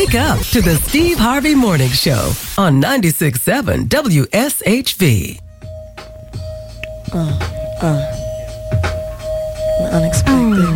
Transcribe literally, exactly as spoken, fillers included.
Wake up to the Steve Harvey Morning Show on ninety-six point seven W S H V. Uh, uh, unexpected.